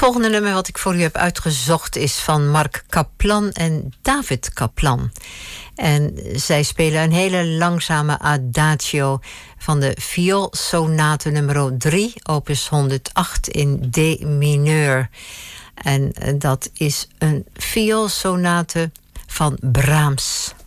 volgende nummer wat ik voor u heb uitgezocht is van Mark Kaplan en David Kaplan. En zij spelen een hele langzame adagio van de vioolsonate nummer 3, opus 108 in D mineur. En dat is een vioolsonate van Brahms.